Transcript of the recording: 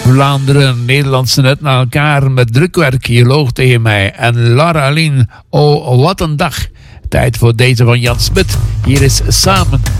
Vlaanderen, Nederlandse net naar elkaar met drukwerk. Je loog tegen mij. En Laura Lien, oh wat een dag. Tijd voor deze van Jan Smit. Hier is Samen.